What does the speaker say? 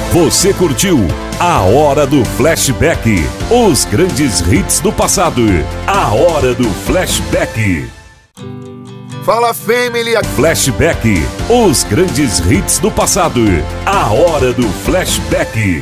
Você curtiu A Hora do Flashback, os grandes hits do passado. A Hora do Flashback. Fala, Family! Flashback, os grandes hits do passado. A Hora do Flashback.